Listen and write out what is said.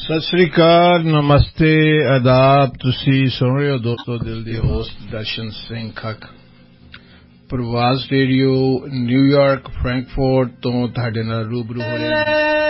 ਸਤਿ ਸ੍ਰੀ ਅਕਾਲ, ਨਮਸਤੇ, ਆਦਾਬ। ਤੁਸੀਂ ਸੁਣ ਰਹੇ ਹੋ ਦੋਸਤੋ ਦਿਲ ਦੀ ਹੋਸਟ ਦਰਸ਼ਨ ਸਿੰਘ ਖੱਕ, ਪ੍ਰਵਾਸ ਰੇਡੀਓ ਨਿਊਯਾਰਕ ਫਰੈਂਕਫਰਟ ਤੋਂ ਤੁਹਾਡੇ ਨਾਲ ਰੂਬਰੂ ਹੋ ਰਿਹਾ।